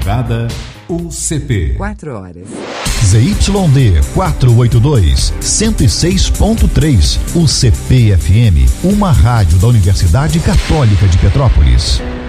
Morada, UCP. 4 horas. ZYD 482, 106.3, UCP FM, uma rádio da Universidade Católica de Petrópolis.